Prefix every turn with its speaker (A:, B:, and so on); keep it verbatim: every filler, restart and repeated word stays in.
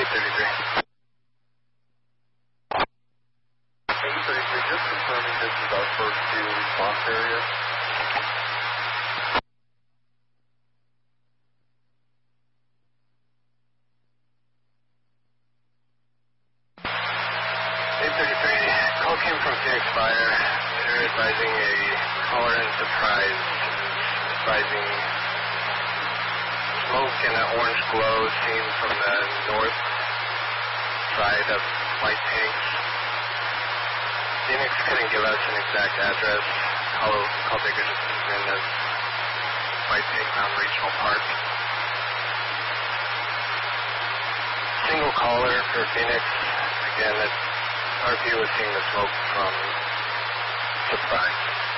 A: eight thirty-three.
B: eight thirty-three, just confirming this is our first due response area.
A: eight thirty-three, call came from Phoenix Fire. They're advising a caller in Surprise. Advising smoke and an orange glow seen from the north side of White Tanks. Phoenix couldn't give us an exact address. Call, call taker just confirmed as White Tank Mountain Regional Park. Single caller for Phoenix. Again, it's, our view is seeing the smoke from Surprise.